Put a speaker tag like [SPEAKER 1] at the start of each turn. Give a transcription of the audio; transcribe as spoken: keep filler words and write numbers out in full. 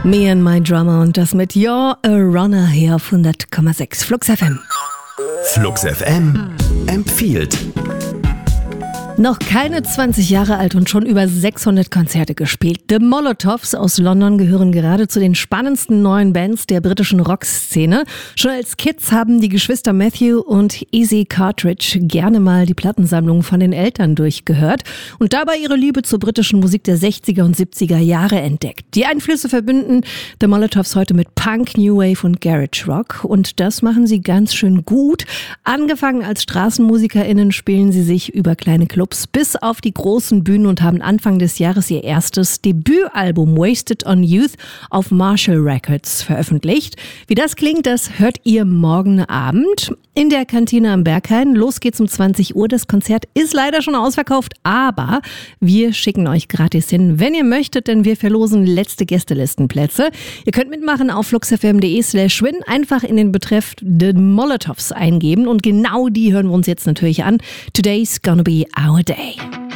[SPEAKER 1] Me and My Drummer und das mit You're a Runner hier auf hundert Komma sechs Flux F M.
[SPEAKER 2] Flux F M empfiehlt.
[SPEAKER 1] Noch keine zwanzig Jahre alt und schon über sechshundert Konzerte gespielt. The Molotovs aus London gehören gerade zu den spannendsten neuen Bands der britischen Rockszene. Schon als Kids haben die Geschwister Matthew und Easy Cartridge gerne mal die Plattensammlung von den Eltern durchgehört und dabei ihre Liebe zur britischen Musik der sechziger und siebziger Jahre entdeckt. Die Einflüsse verbinden The Molotovs heute mit Punk, New Wave und Garage Rock und das machen sie ganz schön gut. Angefangen als StraßenmusikerInnen spielen sie sich über kleine Clubs bis auf die großen Bühnen und haben Anfang des Jahres ihr erstes Debütalbum Wasted on Youth auf Marshall Records veröffentlicht. Wie das klingt, das hört ihr morgen Abend in der Kantine am Berghain. Los geht's um zwanzig Uhr. Das Konzert ist leider schon ausverkauft, aber wir schicken euch gratis hin, wenn ihr möchtet, denn wir verlosen letzte Gästelistenplätze. Ihr könnt mitmachen auf fluxfm.de slash win. Einfach in den Betreff The Molotovs eingeben und genau die hören wir uns jetzt natürlich an. Today's gonna be our day.